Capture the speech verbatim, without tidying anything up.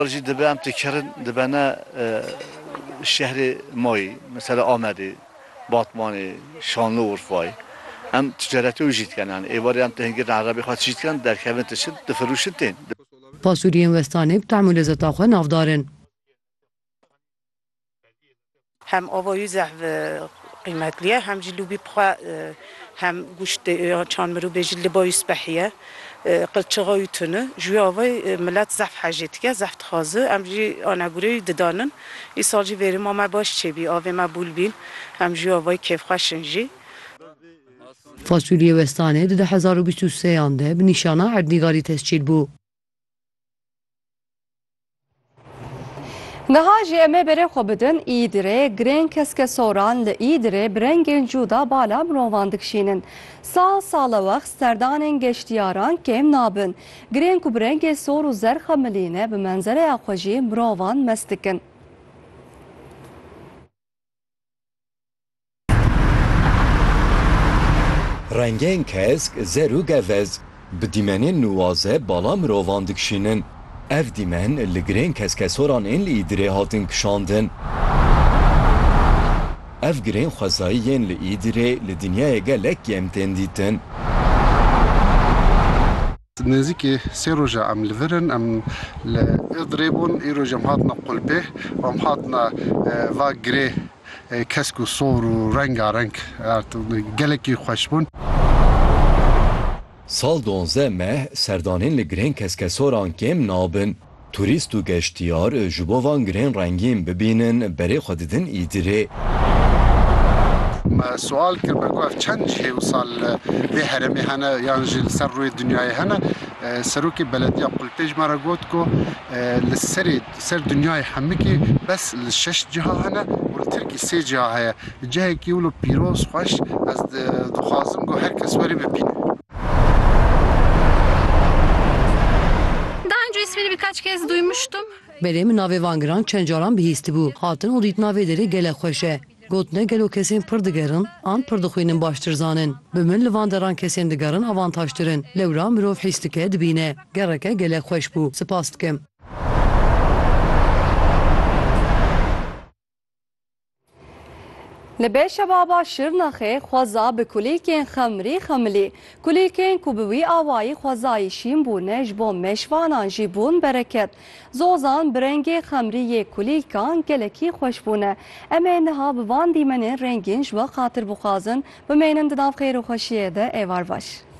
Jî dibe em têkerin dibene şehri Mayî, mesela Amedê, Batmanê, Şanlıurfayê. Em ticareti wî jî dikin yani êvarê em tehingirên erebî xwe jî dikin derkevin tişin difirûşin tên. Fasuliyên Westanê bi teḥmûlê zeta xwe navdar in. Hem avayî zehv qîmetliye hem jî lûbî xwe hem goştê çan mirûbê jî li bayî spehiye. Qilçiqa wî tune ji wî avayî millet zehv hejê dike, zehv dixwaze em jî anegurê wî didanin. Îsal jî vêrima me baş çêbî, avê me bûl bîn hem jî avayî kêfxweşin jî. Fasuliyê Westanê di di hezar û bîst û sêyan de bi nîşana erdnîgarî tescîl bû. Niha jî em ê berê xwe bidin Îdirê girên keskesoran li Îdirê bi rengên cuda bala mirovan dikişînin. Sal sala wext serdanên geştiyaran kêm nabin. Girên ku bi rengê sor û zer xemilîne bi menzereya xwe jî mirovan mest dikin. Rengên kesk, zer û gevez bi dîmenên nuwaze bala mirovan dikişînin. Ev dîmen li girên keskesoran ên li Îdirê hatin kişandin. Ev girên xwezayî yên li Îdirê li dinyayê gelek yêm tên dîtin. Nêzîkî sê roja em li vir in, em li Îdirê bûn, îro jî em hatina Qulbê, em hatina va girê kesk û sor û rengareng gelekî xweş bûn. Sal donze meh serdanên li girên keskesoran kêm nabin. Turîst û geştiyar ji bo van girên rengîn bibînin berê xwe didin Îdirê. Me sual kir me got ev çend cihê wisa li vê herêmê hene yan jî li ser rûyê dunyayê hene. Serokê belediya Qulpê ji me re got ku li serê ser dunyayê hemikî bes li şeş ciha hene û li Tirkî sê ciha heye. Cihekî wilo pîroz xweş ez dixwazim ku her kes werî bibîne. İsmini birkaç kez duymuştum. Berê min navê van giran çend caran bihîstî bû. Hatin û dîtin navê derê gelek xweş e. Gotine gelo kesên pir digerin, an pir dixwînin baştir zanin. Bi min li van deran kesên digerin avantajtir in. Lewra mirov hîs dike dibîne. Gereke gelek xweş bû. Spas dikim. Li Bêşebaba Şirnexê xweza bi kulîlkên xemrî xemilî. Kulîlkên ku bi wî awayî xwezayî şîn bûne ji bo meşvanan jî bûn bereket. Zozan bi rengê xemrîyê kulîlkan gelekî xweş bûne. Em ê niha bi van dîmenên rengîn ji we xatir bixwazin. Bimênin di nav xêr û xweşiyê de êvar baş.